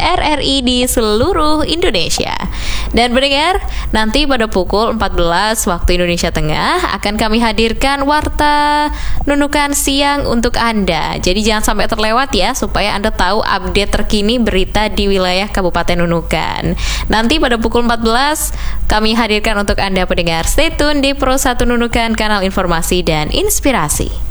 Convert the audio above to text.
RRI di seluruh Indonesia. Dan pendengar, nanti pada pukul 14 waktu Indonesia Tengah akan kami hadirkan Warta Nunukan Siang untuk Anda. Jadi jangan sampai terlewat ya, supaya Anda tahu update terkini berita di wilayah Kabupaten Nunukan. Nanti pada pukul 14 kami hadirkan untuk Anda pendengar. Stay tune di Pro 1 Nunukan, kanal informasi dan inspirasi.